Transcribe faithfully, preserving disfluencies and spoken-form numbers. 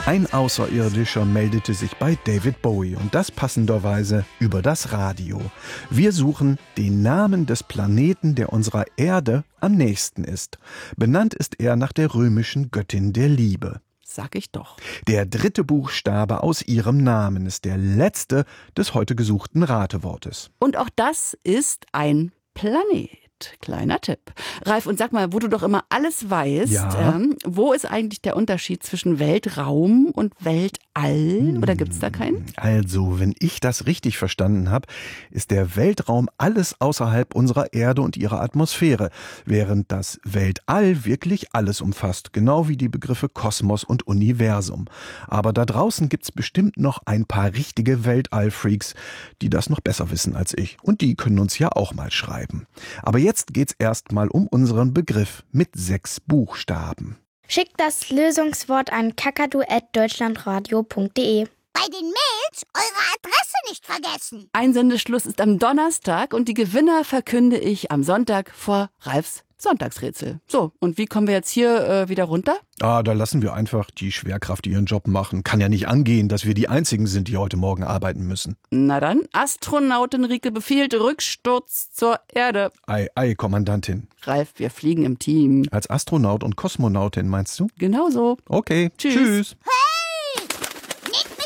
Ein Außerirdischer meldete sich bei David Bowie und das passenderweise über das Radio. Wir suchen den Namen des Planeten, der unserer Erde am nächsten ist. Benannt ist er nach der römischen Göttin der Liebe. Sag ich doch. Der dritte Buchstabe aus ihrem Namen ist der letzte des heute gesuchten Ratewortes. Und auch das ist ein Planet. Kleiner Tipp. Ralf, und sag mal, wo du doch immer alles weißt, Ja? ähm, wo ist eigentlich der Unterschied zwischen Weltraum und Weltall? Hm. Oder gibt's da keinen? Also, wenn ich das richtig verstanden habe, ist der Weltraum alles außerhalb unserer Erde und ihrer Atmosphäre, während das Weltall wirklich alles umfasst, genau wie die Begriffe Kosmos und Universum. Aber da draußen gibt's bestimmt noch ein paar richtige Weltall-Freaks, die das noch besser wissen als ich. Und die können uns ja auch mal schreiben. Aber jetzt geht's erstmal um unseren Begriff mit sechs Buchstaben. Schickt das Lösungswort an kakadu at deutschlandradio punkt de. Bei den Mails eure Adresse nicht vergessen. Einsendeschluss ist am Donnerstag und die Gewinner verkünde ich am Sonntag vor Ralfs Sonntagsrätsel. So, und wie kommen wir jetzt hier äh, wieder runter? Ah, da lassen wir einfach die Schwerkraft ihren Job machen. Kann ja nicht angehen, dass wir die Einzigen sind, die heute Morgen arbeiten müssen. Na dann, Astronautin Rieke befiehlt Rücksturz zur Erde. Ei, ei, Kommandantin. Ralf, wir fliegen im Team. Als Astronaut und Kosmonautin meinst du? Genau so. Okay, Tschüss. tschüss. Hey! Nicht mit